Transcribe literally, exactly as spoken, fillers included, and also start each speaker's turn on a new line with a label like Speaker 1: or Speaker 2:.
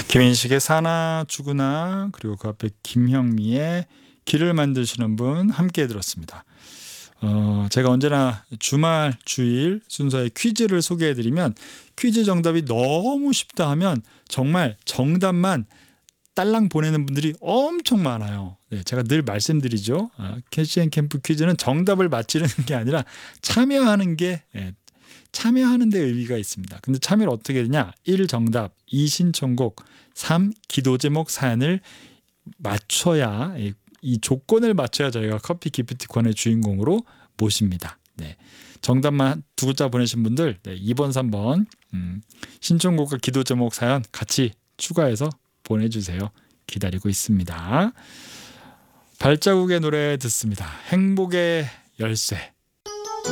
Speaker 1: 김인식의 사나 죽으나 그리고 그 앞에 김형미의 길을 만드시는 분 함께 들었습니다. 어, 제가 언제나 주말 주일 순서에 퀴즈를 소개해드리면 퀴즈 정답이 너무 쉽다 하면 정말 정답만 딸랑 보내는 분들이 엄청 많아요. 네, 제가 늘 말씀드리죠. 아, 캐치앤캠프 퀴즈는 정답을 맞히는 게 아니라 참여하는 게 예, 참여하는 데 의미가 있습니다. 근데 참여를 어떻게 되냐? 일. 정답, 이. 신청곡, 삼. 기도 제목 사연을 맞춰야 이, 이 조건을 맞춰야 저희가 커피 기프티콘의 주인공으로 모십니다. 네. 정답만 두 글자 보내신 분들 네, 이 번, 삼 번 음, 신청곡과 기도 제목 사연 같이 추가해서 보내주세요. 기다리고 있습니다. 발자국의 노래 듣습니다. 행복의 열쇠.